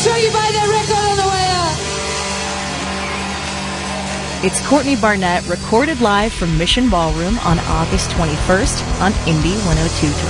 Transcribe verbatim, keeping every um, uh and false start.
sure you buy that record on the way out. It's Courtney Barnett, recorded live from Mission Ballroom on August twenty-first on Indie one oh two point three.